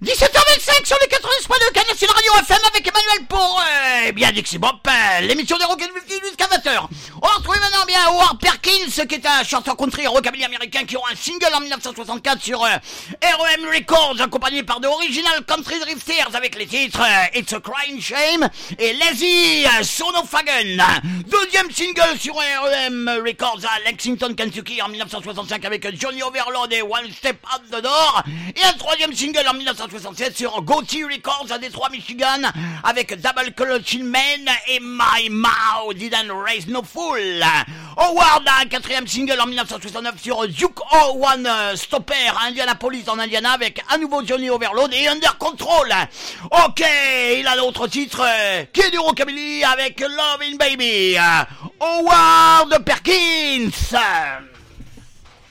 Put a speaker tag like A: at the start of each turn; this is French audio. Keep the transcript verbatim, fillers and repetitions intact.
A: dix-sept heures vingt-cinq sur les quatre-vingt-seize point deux Canal Sud Radio F M avec Emmanuel pour euh, bien Dixie Bop, euh, l'émission des rock and roll jusqu'à vingt heures. On va retrouver maintenant bien Howard Perkins, qui est un chanteur country rockabilly américain qui aura un single en dix-neuf cent soixante-quatre sur euh, R E M Records, accompagné par de Original Country Drifters avec les titres euh, It's a Crying Shame et Lazy euh, Son of Fagan. Deuxième single sur R E M Records à Lexington, Kentucky en dix-neuf cent soixante-cinq avec Johnny Overload et One Step Out the Door. Et un troisième single en dix-neuf cent soixante-sept sur Goatee Records à Detroit, Michigan avec Double Clutching Man et My Mouth Didn't Raise No Fool. Howard a un quatrième single en dix-neuf cent soixante-neuf sur Duke O un Stopper à Indianapolis en Indiana avec à nouveau Johnny Overload et Under Control. Ok, il a l'autre titre euh, qui est du rockabilly avec Lovin' Baby. Howard Perkins.